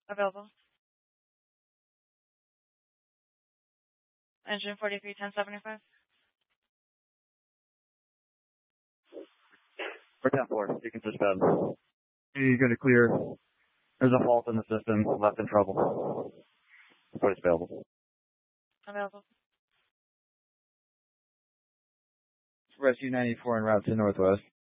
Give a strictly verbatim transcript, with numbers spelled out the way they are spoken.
Available. Engine forty-three ten seventy-five. For ten four, you can switch bed. You're going to clear. There's a fault in the system. Left in trouble. But it's available. Available. Rescue ninety-four en route to Northwest.